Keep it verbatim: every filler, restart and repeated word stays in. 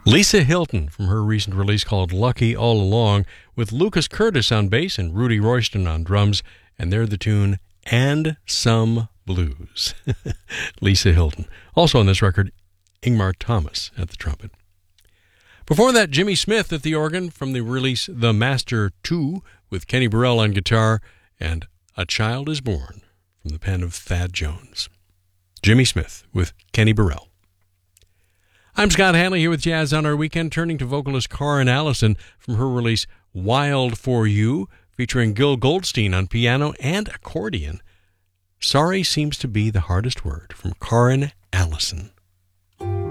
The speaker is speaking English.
Lisa Hilton from her recent release called Lucky All Along, with Lucas Curtis on bass and Rudy Royston on drums, and they're the tune And Some Blues. Lisa Hilton. Also on this record, Ingmar Thomas at the trumpet. Before that, Jimmy Smith at the organ from the release The Master two, with Kenny Burrell on guitar, and A Child is Born from the pen of Thad Jones. Jimmy Smith with Kenny Burrell. I'm Scott Hanley here with Jazz on Our Weekend, turning to vocalist Karin Allison from her release Wild for You, featuring Gil Goldstein on piano and accordion. Sorry seems to be the hardest word from Karin Allison.